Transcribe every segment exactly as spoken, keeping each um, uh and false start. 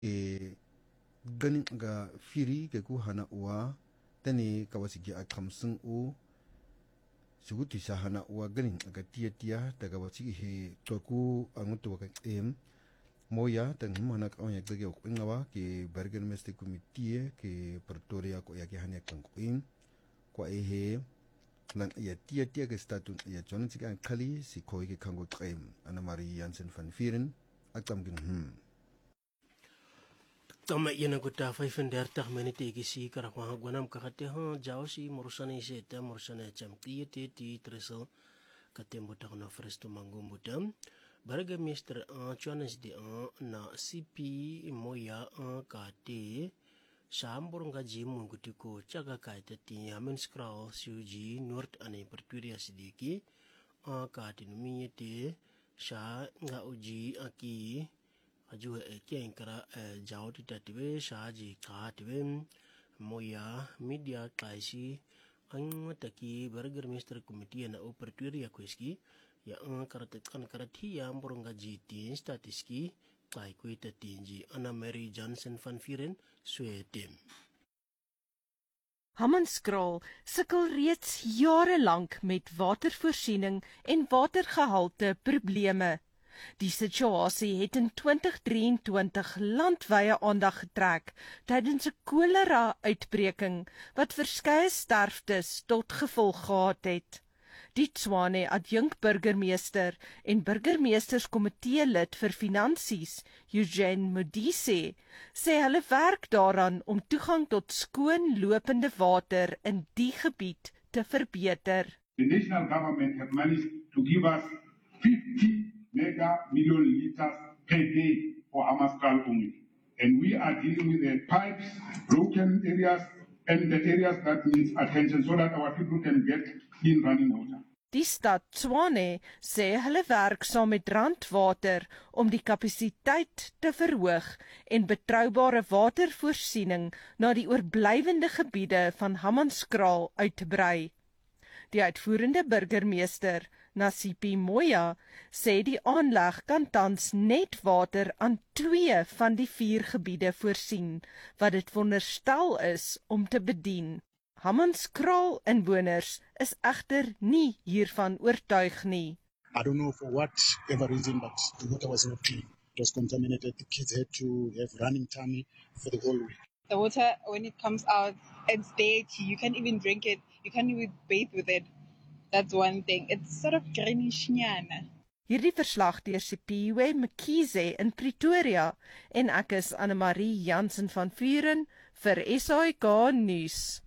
e ganin ga firi ke ku hana uwa tani kawasigi a kamsun u suguti sa hana uwa ganin ga tia tia daga wasigi he toku angutu ka em moya tang mana ka onya gege ko ngawa ke Burgemeester Committee ke Pretoria ko ya ke hanya kan ko in ko e he nan ya tia tia ke statut ya jonan siga kali si ko ke kango trem Anna Marie Jansen van Vieren akam gin hm tama ina guta vyf-en-dertig minute ek si karakwa gwanam kakate ha jao si morusane se te morusane cham tia tia tia tresel katembo ta na fresto mangombo tam Burgemeester a Johannes de a na C P moya a kate Sambornga ji mungutiko chaga kaita ti Hammanskraal suji Noord ane Pretoria sidiki a kate numiyete sha nga uji aki aju e kenkara jao ti tatiwe sha ji katiwe moya media klaisi ang taki Burgemeester Committee na o Pretoria kweski ya ang karatekan karati ya Sambornga ji ti statiski Kai kwete tinji Anna Marie Jansen van Vieren Sweden. Hammanskraal sukkel reeds jare lank met watervoorsiening en watergehalte probleme. Die situasie het in twintig drieëntwintig landwye aandag getrek tydens 'n kolera-uitbreking wat verskeie sterftes tot gevolg gehad het. Die Tshwane adjunk burgemeester en burgemeesterskomitee lid vir finansies, Eugene Modise, sê hulle werk daaraan om toegang tot skoon lopende water in die gebied te verbeter. The national government has managed to give us fifty mega million liters per day for Hammanskraal only. And we are dealing with the pipes, broken areas, and the areas that needs attention so that our people can get clean running water. Die stad Tshwane sê hulle werk saam met Randwater om die kapasiteit te verhoog en betroubare watervoorsiening na die oorblywende gebiede van Hammanskraal uit te brei. Die uitvoerende burgemeester, Nasipi Moya, sê die aanleg kan tans net water aan twee van die vier gebiede voorsien, wat dit veronderstel is om te bedien. Hammanskraal inwoners is egter nie hiervan oortuig nie. I don't know for whatever reason, but the water was not clean. It was contaminated. The kids had to have running tummy for the whole week. The water, when it comes out, it's dirty. You can't even drink it. You can't even bathe with it. That's one thing. It's sort of greenish-nyana. Hierdie verslag deur Sipiwe Mkhize in Pretoria en ek is Anna Marie Jansen van Vieren vir S A K nuus.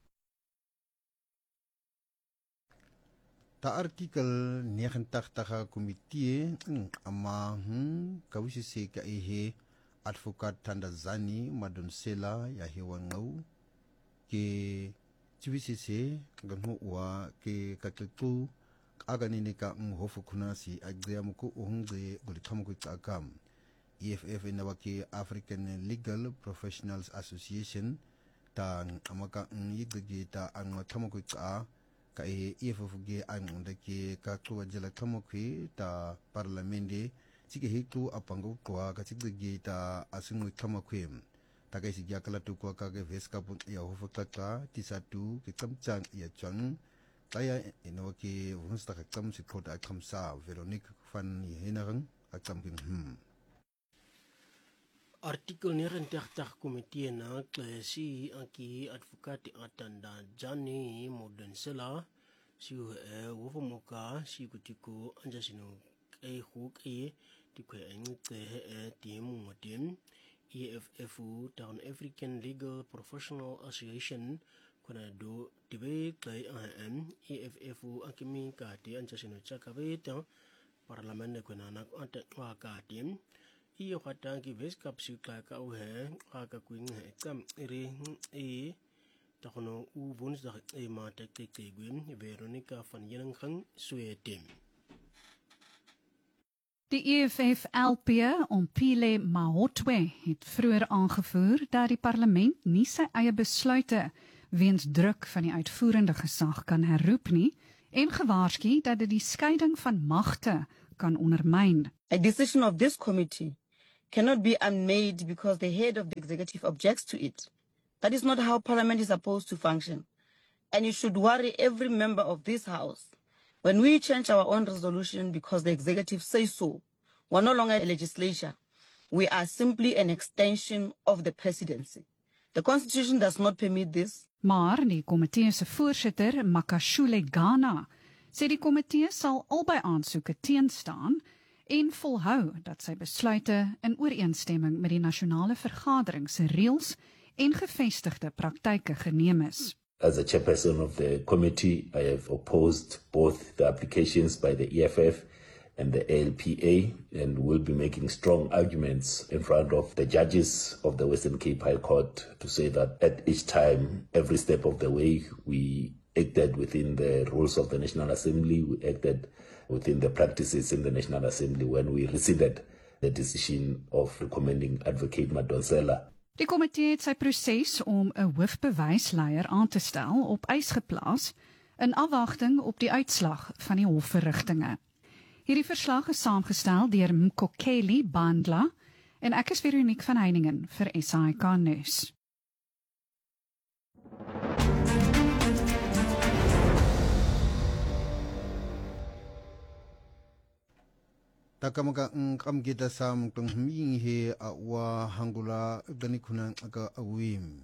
Ta artikel negentig komitee ama hm kawisi se ka ehe advocaat Thandazani Madonsela ya hewa ngau ke chivisi se ngano wa ke katletu aganini ka nghofu kunasi agya muku uhungze bulithamuku tsakam E F F inawa ke African Legal Professionals Association ta amaka yigge ta angwa thamuku tsa ka e E F F ge angunda ke ka tsuwa jela thamuku ta parlamente sike hitu apango kwa ka tsigge ta asingu thamuku ta ka sigya kala tu kwa ka ge veska pun ya hofu tata tisatu ke tsamchang ya chang taya inawa ke wonsta ka tsam support a khamsa Veronique van Henering a tsampin hm Artikel negentig komitee na klasi aki advokaat atanda Jani Modensela siu e wofomoka si kutiko anja sino e huk e tikwe engte e timu motim E F F Town African Legal Professional Association kuna do tibe klai am E F F akimi kati anja sino chakabeta parlamente kuna nak ante wakatim Iyo kata ki ves kapsu kla ka uhe aka kuin he kam ere e takono u woensdag e ma tek tek gwin Veronica van Jenningham Sweden. Die E F F L P Ompile Mahotwe het vroeër aangevoer dat die parlement nie sy eie besluite weens druk van die uitvoerende gesag kan herroep nie en gewaarsku dat dit die skeiding van magte kan ondermyn. A decision of this committee cannot be unmade because the head of the executive objects to it. That is not how Parliament is supposed to function. And it should worry every member of this House. When we change our own resolution because the executive says so, we're no longer a legislature. We are simply an extension of the presidency. The Constitution does not permit this. Maar die komitee se voorsitter, Makashule Ghana, sê die komitee sal albei aansoeke teenstaan en volhou dat sy besluite in ooreenstemming met die nasionale vergadering se reëls en gevestigde praktyke geneem is. As a chairperson of the committee, I have opposed both the applications by the E F F and the A L P A, and will be making strong arguments in front of the judges of the Western Cape High Court to say that at each time, every step of the way, we acted within the rules of the National Assembly, we acted within the practices in the National Assembly when we rescinded the decision of recommending Advocate Madonsela. Die komitee het sy proses om 'n hoofbewysleier aan te stel op ys geplaas in afwagting op die uitslag van die hofverrigtinge. Hierdie verslag is saamgestel deur Mkokeli Bandla en ek is Veronique van Heiningen vir S A I K News. Takamaka nkamgeta sam tongming he awa hangula ganikuna aga awim.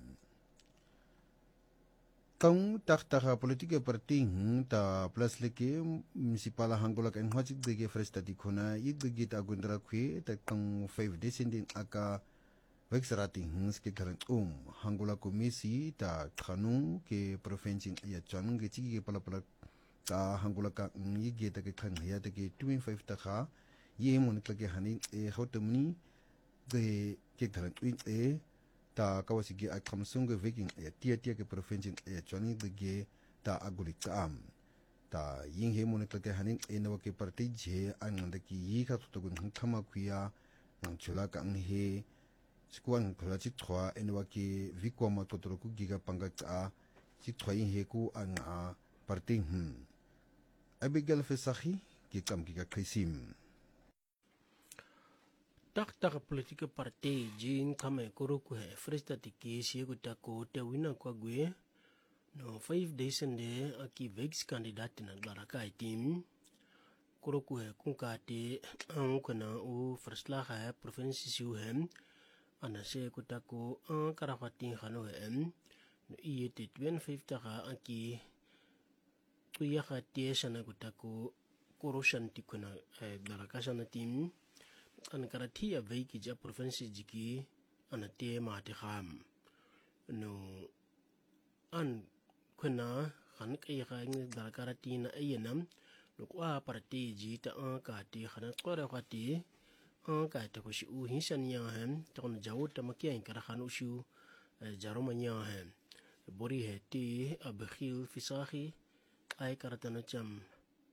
Kang takta politika parti ta plus leke municipal hangula kan hajik dege fresta dikuna yig ta gundra kwe ta kang five descending aka vexrati ske current um hangula komisi ta khanu ke province ya chan ge chi ke pala pala ta hangula ka yig ta ke khan ya ta ke twenty-five ta ye mon klage hani e hotemni de ke current win e ta kawasigi a kamsunga viking e tia tia ke province e chani de ge ta aguli kam ta ying he mon klage hani e no ke parti je an de ki yi kha to gun khama kuya nang chula ka ang he sikuan khola chi thwa e no ke vikoma to to ku giga panga cha chi thwai he ku an a parti hm abigail fesahi ki kam giga khisim Tak tak politika partai jin kame kuruku he fresta tiki siya kuta ko te wina kwa gue no five days ende aki vex kandidat na laraka itim kuruku he kungkati ang kana u frestla ha provinsi siu hem ana se kuta ko ang karafati khano hem no iye te twenty-five taka aki tuya khati sana kuta ko koroshan tikuna laraka sana tim an karatia veiki ja provinsi jiki ana te ma te kham no an kuna khan kai kha ngi dar karatina ayenam no kwa parti ji ta an ka ti khana qora khati an ka te ko shi u hisan ya hem ton jaw ta makia in kara khan ushu jaroma nya hem bori he ti abkhil fisahi ai karatana cham.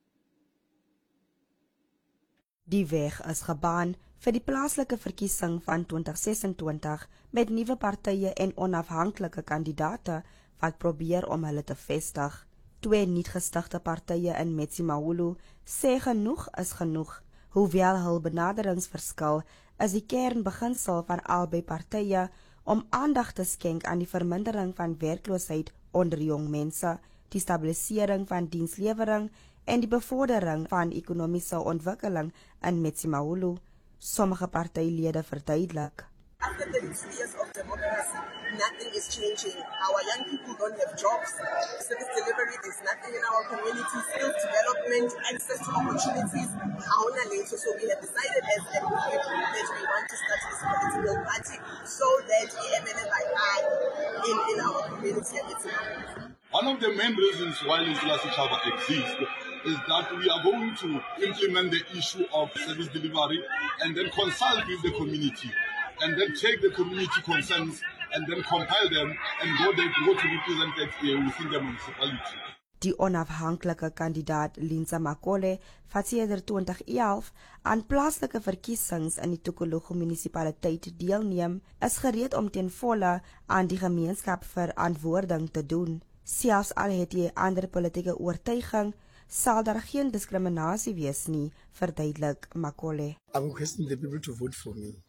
Die weg is gebaan vir die plaaslike verkiesing van twenty twenty-six met nuwe partye en onafhanklike kandidate wat probeer om hulle te vestig. Twee nuut gestigte partye in Metsimaholo sê genoeg is genoeg. Hoewel hul benaderings verskil, is die kernbeginsel van albei partye om aandag te skenk aan die vermindering van werkloosheid onder jong mense, die stabilisering van dienslewering en die bevordering van ekonomiese ontwikkeling in Metsimaholo. Sommige partylede verduidelik. After thirty-two years of democracy, nothing is changing. Our young people don't have jobs, service delivery, there's nothing in our community, skills development, access to opportunities. So we have decided as a movement that we want to start this political party so that in, in our community. One of the main reasons why Insulasi Chaba exists is that we are going to implement the issue of service delivery and then consult with the community and then take the community concerns and then compile them and go, they, go to represent it here within the municipality. Die onafhanklike kandidaat Linsa Makole wat sedert twenty eleven aan plaaslike verkiesings in die Tokologo munisipaliteit deelneem, is gereed om ten volle aan die gemeenskap verantwoording te doen. Selfs al het jy ander politieke oortuiging, sal daar geen diskriminasie wees nie, verduidelik Makole. I'm requesting the people to vote for me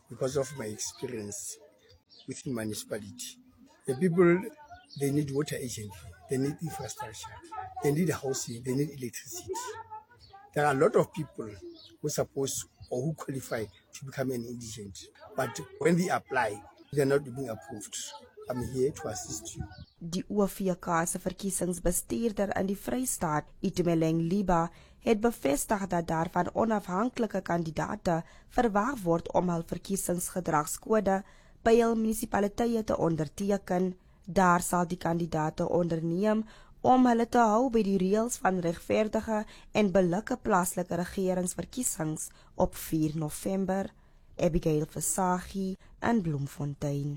because of my experience within municipality. The people, they need water agent, they need infrastructure, they need housing, they need electricity. There are a lot of people who are supposed or who qualify to become an indigent, but when they apply, they're not being approved. I'm here to assist you. Die O V K se verkiesingsbestuurder in die Vrystaat, Itumeleng Liba, het bevestig dat daar van onafhanklike kandidate verwag word om hul verkiesingsgedragskode by hul munisipaliteite te onderteken. Daar sal die kandidate onderneem om hulle te hou by die reëls van regverdige en billike plaaslike regeringsverkiesings op vier November. Abigail Versaghi in Bloemfontein.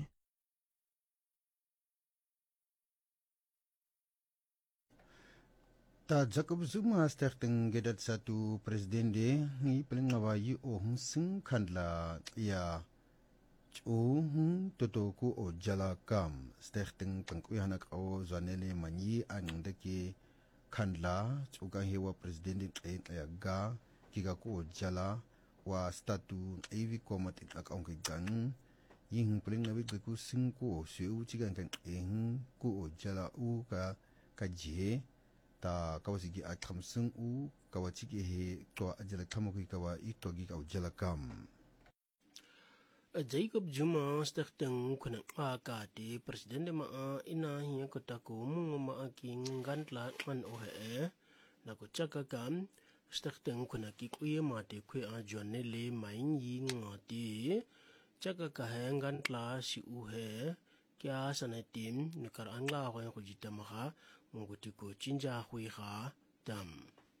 Ta Jacob Zuma stichting gedat satu presidente ni pelingawa yi o sing khandla ya chu totoku o jala kam stichting pangkuyanak o zanele manyi andeke khandla chuka hewa presidente ya ga kiga ko jala wa statu evi komat akong gang yin pelingawi ku singko seu chigan kan ehn ko jala u ka kaje ta kawasigi a kamsung u kawachiki he to ajala kamoki kawa itogi ka ujala kam. Jacob Zuma stichting kuna akati presidente maa ina hiya kotako mungu maa king gantla an ohe na kuchaka kam stichting kuna kikuye mate kwe a jonele main yi ngati chaka kahe gantla si uhe kya sanatim nukar angla ho ko jitamaha Mungutiko Chinja Huiha Dam.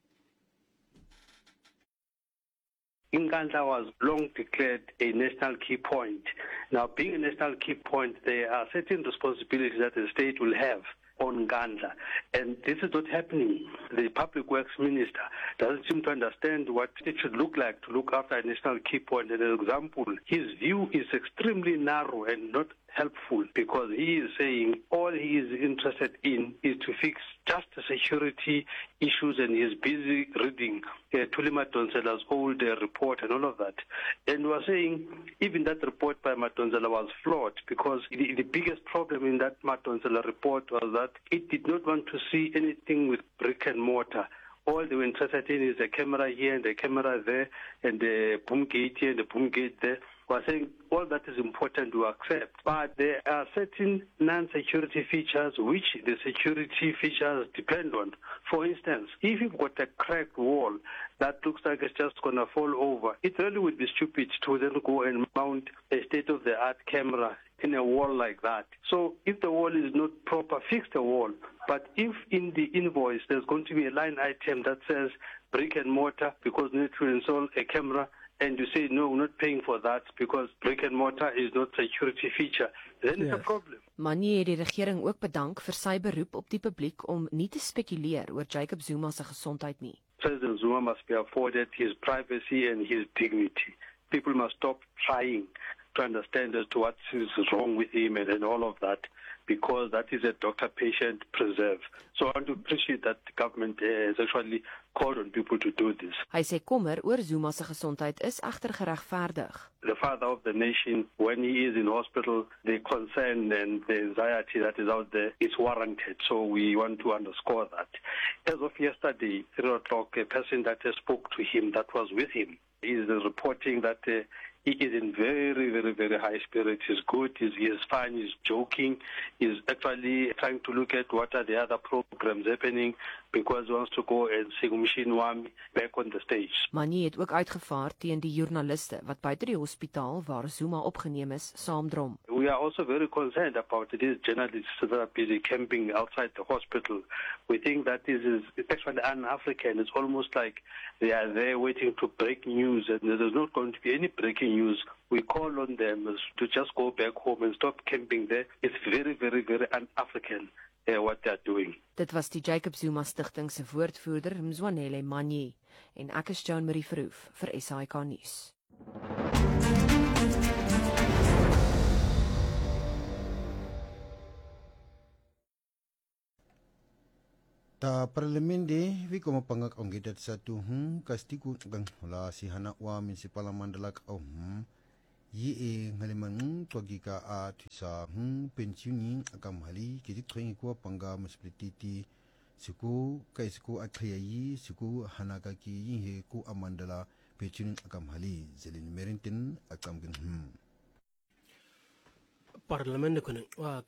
Nkandla was long declared a national key point. Now, being a national key point, there are certain responsibilities that the state will have on Nkandla, and this is not happening. The Public Works Minister doesn't seem to understand what it should look like to look after a national key point. And an example, his view is extremely narrow and not helpful, because he is saying all he is interested in is to fix just the security issues, and he is busy reading uh, Thuli Madonsela's old uh, report and all of that. And we are saying even that report by Madonsela was flawed, because the, the biggest problem in that Madonsela report was that it did not want to see anything with brick and mortar. All they were interested in is a camera here and a camera there, and the boom gate here and the boom gate there. We're saying all that is important to accept, but there are certain non-security features which the security features depend on. For instance, if you've got a cracked wall that looks like it's just going to fall over, it really would be stupid to then go and mount a state-of-the-art camera in a wall like that. So if the wall is not proper, fix the wall. But if in the invoice there's going to be a line item that says brick and mortar because we need to install a camera, and you say, no, we're not paying for that because brick and mortar is not a security feature, then it's a problem. Manie het die regering ook bedank vir sy beroep op die publiek om nie te spekuleer oor Jacob Zuma se gesondheid nie. President Zuma must be afforded his privacy and his dignity. People must stop trying to understand as to what is wrong with him and, and all of that, because that is a doctor-patient preserve. So I want to appreciate that the government uh, has actually called on people to do this. Hy sê kommer oor Zuma se gesondheid is egter geregverdig. The father of the nation, when he is in hospital, the concern and the anxiety that is out there is warranted. So we want to underscore that. As of yesterday, three o'clock, a person that spoke to him, that was with him, is reporting that uh, he is in very, very, very high spirits. He's good, he's, he's fine, he's joking. He's actually trying to look at what are the other programs happening because he wants to go and sing Machine Wami back on the stage. Manie het ook uitgevaar teen die joernaliste wat buite die hospitaal waar Zuma opgeneem is, saamdrom. We are also very concerned about these journalists that are busy camping outside the hospital. We think that this is actually un-African. It's almost like they are there waiting to break news, and there's not going to be any breaking news. We call on them to just go back home and stop camping there. It's very, very, very un-African uh, what they are doing. Dit was die Jacob Zuma Stichting se woordvoerder Mzwanele Manye en ek is Joan Marie Verhoef vir S A I K nuus. Ta parlemende vi como pangak ongidat satu hmm kastiku ngang la si hana wa municipal mandalak om yi e ngaleman twagika a tisa hm pensioni akamhali ke diktreng ko panga municipality siku kai siku akhyayi siku hanaka ki yihe ku amandala pensioni akamhali zelin merintin akamgin hm Parlement kunnen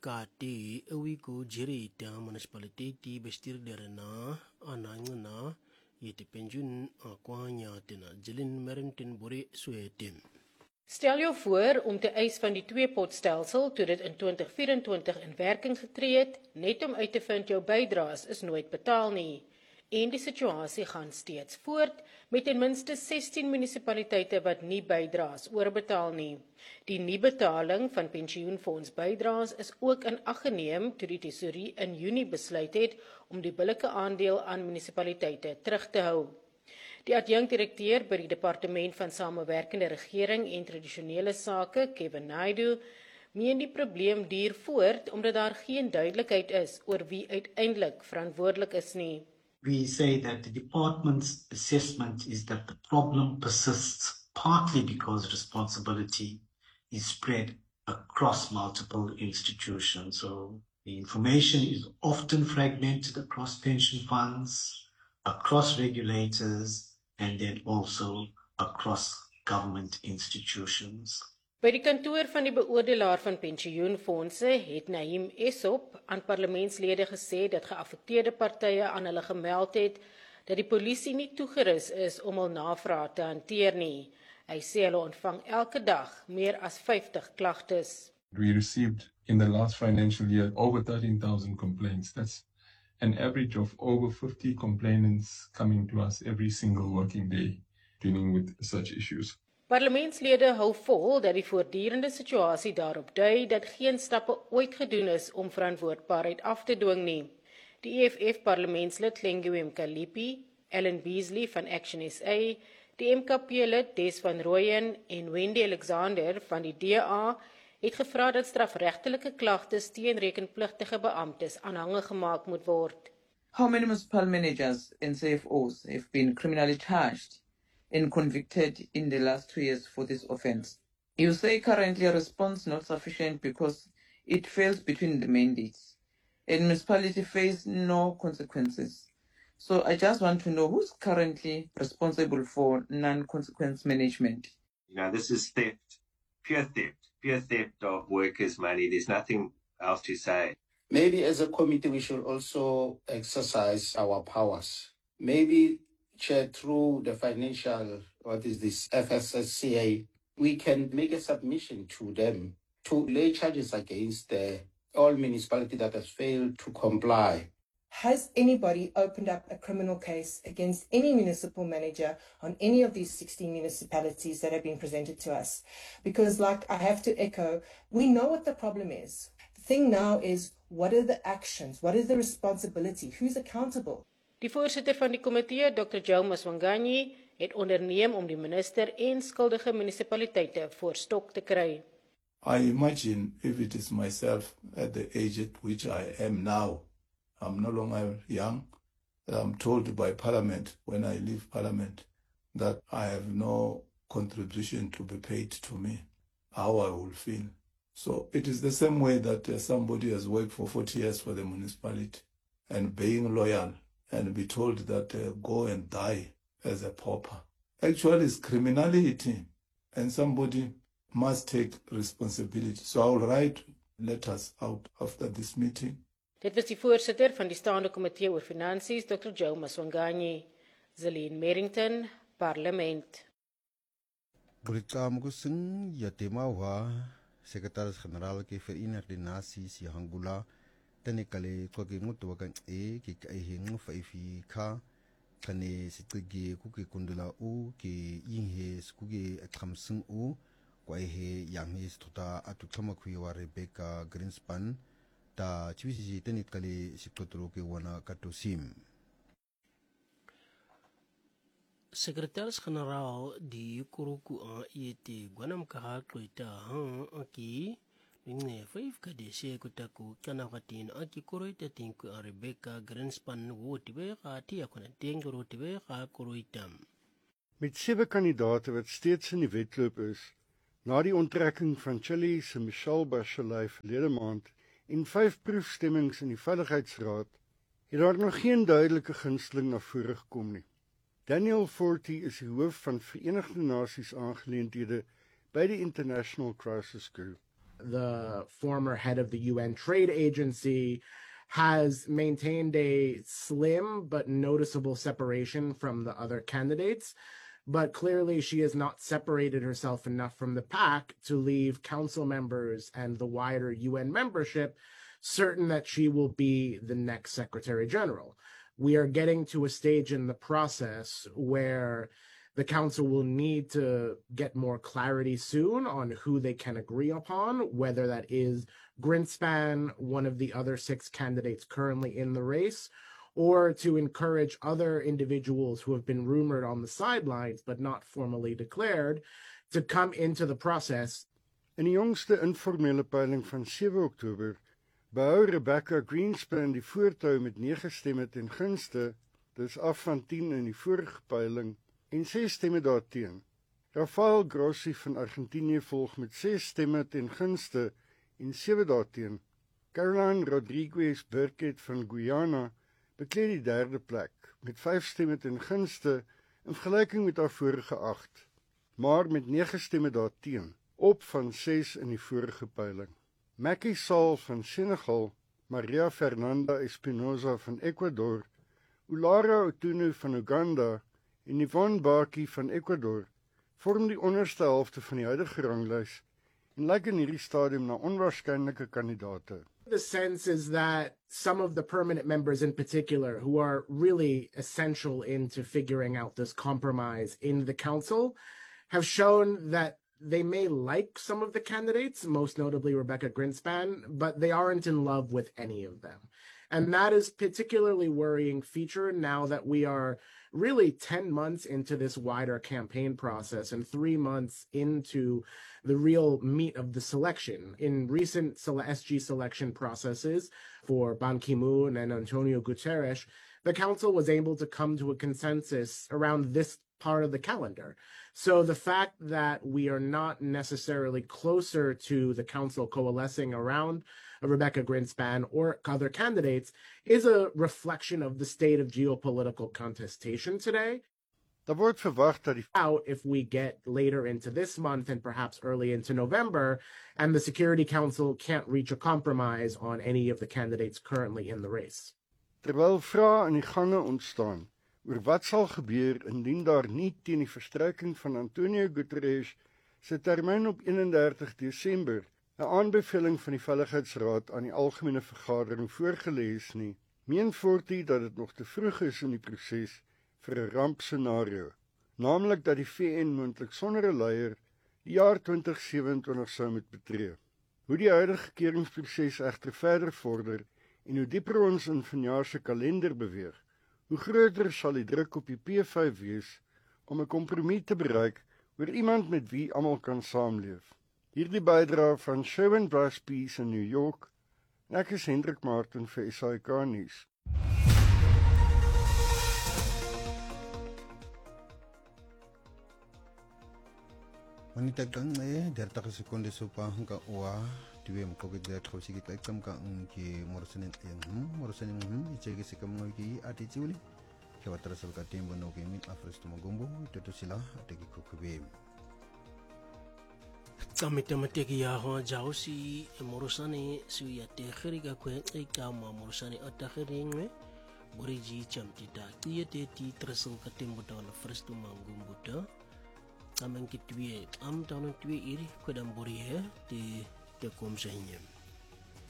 wakati ewiku jiri ta municipality bestuurder na anangna yete pensioen akwanya tena zelin merintin bore suetin. Stel jou voor om te eis van die twee-potstelsel toe dit in twintig vyf-en-twintig in werking getree het, net om uit te vind jou bydraes is nooit betaal nie. En die situasie gaan steeds voort met ten minste sestien munisipaliteite wat nie bydraes oorbetaal nie. Die nie-betaling van pensioenfonds bydraes is ook in ag geneem toe die tesourie in Junie besluit het om die billike aandeel aan munisipaliteite terug te hou. Die adjunkt-direkteur by die Departement van Samewerkende Regering en Tradisionele Sake, Kevin Naidu, meen die probleem duur voort omdat daar geen duidelikheid is oor wie uiteindelik verantwoordelik is nie. We say that the department's assessment is that the problem persists partly because responsibility is spread across multiple institutions. So the information is often fragmented across pension funds, across regulators, and then also across government institutions. By die kantoor van die beoordelaar van pensioenfondse het Naim Esop aan parlementslede gesê dat geaffekteerde partye aan hulle gemeld het dat die polisie nie toegerus is om hul navrae te hanteer nie. Hy sê hulle ontvang elke dag meer as vyftig klagtes. We received in the last financial year over thirteen thousand complaints. That's an average of over fifty complainants coming to us every single working day dealing with such issues. Parlementslede hou vol dat die voortdurende situasie daarop dui dat geen stappe ooit gedoen is om verantwoordbaarheid af te dwing nie. Die E F F parlementslid Lengiwe Mkalipi, Ellen Beasley van Action S A, die M K P-lid Des van Rooyen en Wendy Alexander van die D A het gevra dat strafregtelike klagtes teen rekenpligtige beamptes aanhangig gemaak moet word. How many municipal managers and C F Os have been criminally charged and convicted in the last two years for this offence? You say currently a response not sufficient because it fails between the mandates and municipality face no consequences. So I just want to know who's currently responsible for non-consequence management. You know, this is theft, pure theft, pure theft of workers' money. There's nothing else to say. Maybe as a committee we should also exercise our powers. Maybe Chair, through the financial, what is this, F S S C A, we can make a submission to them to lay charges against the, all municipalities that has failed to comply. Has anybody opened up a criminal case against any municipal manager on any of these sixteen municipalities that have been presented to us? Because, like I have to echo, we know what the problem is. The thing now is, what are the actions? What is the responsibility? Who's accountable? Die voorsitter van die komitee, Doctor Joe Maswanganyi, het onderneem om die minister en skuldige munisipaliteite voor stok te kry. I imagine if it is myself at the age at which I am now, I'm no longer young, I'm told by Parliament when I leave Parliament that I have no contribution to be paid to me, how I will feel. So it is the same way that uh, somebody has worked for forty years for the municipality and being loyal and be told that uh, go and die as a pauper. Actually, it's criminality, and somebody must take responsibility. So I will write letters out after this meeting. Dit was die voorsitter van die staande komitee oor finansies, Doctor Joe Maswanganyi. Zelene Merrington, Parlement. Berita mengusung ya tema wa Sekretaris-Generaal ke Verenigde Nasies ya Angola tani kale kwa ke ngutu wakan e ke kaihing faifi ka kane sitige kuke kundula u ke inhe skuge akhamsung u kwa he yang he stuta atu thama khui wa Rebecca Greenspan ta chibisi tani kale sikotro ke wana katosim. Sekretaris-Generaal di kuruku a iete gwanam kaha kloita han aki ne five kadese kutaku kana katin aki koroita tinku a Rebecca Greenspan wo tibe ga tia kona tengro tibe ga koroitam. Met sewe kandidaate wat steeds in die wedloop is, Na die onttrekking van Chile se Michelle Bachelet verlede maand en vyf proefstemmings in die Veiligheidsraad, het daar nog geen duidelike gunsteling na vore gekom nie. Daniel Forti is die hoof van Verenigde Nasies aangeleenthede by die International Crisis Group. The former head of the U N Trade Agency has maintained a slim but noticeable separation from the other candidates, but clearly she has not separated herself enough from the pack to leave council members and the wider U N membership certain that she will be the next Secretary General. We are getting to a stage in the process where the council will need to get more clarity soon on who they can agree upon, whether that is Greenspan, one of the other six candidates currently in the race, or to encourage other individuals who have been rumored on the sidelines but not formally declared to come into the process. In die jongste informele peiling van sewe Oktober behou Rebecca Greenspan die voortou met nege stemme ten gunste, dis af van tien in die vorige peiling, en ses stemme daarteen. Rafael Grossi van Argentinië volg met ses stemme ten gunste en sewe daarteen. Caroline Rodriguez Burkett van Guyana bekleed die derde plek, met vyf stemme ten gunste in vergelyking met haar vorige agt, maar met nege stemme daarteen, op van ses in die vorige peiling. Macky Sall van Senegal, Maria Fernanda Espinosa van Ecuador, Ulara Otunu van Uganda en Yvonne Baki van Ecuador vorm die onderste helfte van die huidige ranglys en lyk in hierdie stadium na onwaarskynlike kandidaate. The sense is that some of the permanent members in particular, who are really essential into figuring out this compromise in the council, have shown that they may like some of the candidates, most notably Rebecca Greenspan, but they aren't in love with any of them. And that is particularly worrying feature now that we are really ten months into this wider campaign process and three months into the real meat of the selection. In recent S G selection processes for Ban Ki-moon and Antonio Guterres, the council was able to come to a consensus around this part of the calendar. So the fact that we are not necessarily closer to the council coalescing around Rebecca Greenspan or other candidates is a reflection of the state of geopolitical contestation today. Daar word verwag dat die out if we get later into this month and perhaps early into November, and the Security Council can't reach a compromise on any of the candidates currently in the race. Terwyl vrae in die gange ontstaan oor wat sal gebeur indien daar nie teen die verstryking van Antonio Guterres se termyn op eenendertig Desember 'n aanbeveling van die Veiligheidsraad aan die algemene vergadering voorgelê is nie, meen Forti dat dit nog te vroeg is in die proses vir 'n rampscenario, naamlik dat die V N moontlik sonder 'n leier die jaar twintig sewe-en-twintig sou moet betree. Hoe die huidige keringsproses egter verder vorder en hoe dieper ons in vanjaar se kalender beweeg, hoe groter sal die druk op die P vyf wees om 'n kompromie te bereik oor iemand met wie almal kan saamleef. Hierdie bydrae van Sherwin Bryce Peace in New York, en ek is Hendrik Martin vir S A K nuus. Wanita kang e derta sekunde sopa hangka oa tiwe mkoke der khosi ki taikam ka unki morsanen em morsanen em ichege sekam ki ati chiuli ke watra sal ka tembo no ke mit afresto magombo teto sila ateki kokube Kamita mateki ya ho jausi morosane su ya tehri ka kwen e ka ma morosane atakheringe boriji chamtita tiete ti tresel ka tembo ta na fresto magombo ta Amang kitwie am tanon twie iri kwadam bori he te te kom sa hinyem.